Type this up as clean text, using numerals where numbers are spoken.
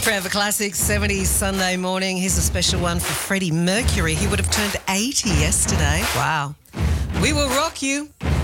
Forever Classics, 70s Sunday morning. Here's a special one for Freddie Mercury. He would have turned 80 yesterday. Wow. We will rock you.